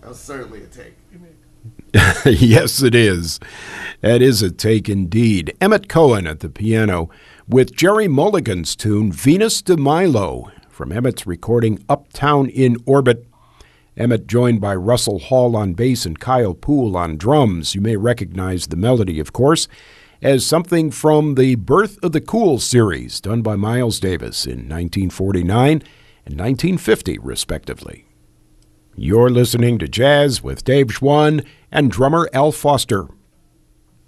That's certainly a take. Yes, it is. That is a take indeed. Emmett Cohen at the piano with Jerry Mulligan's tune, Venus de Milo, from Emmett's recording Uptown in Orbit. Emmett joined by Russell Hall on bass and Kyle Poole on drums. You may recognize the melody, of course, as something from the Birth of the Cool series done by Miles Davis in 1949 and 1950, respectively. You're listening to Jazz with Dave Schwann and drummer Al Foster.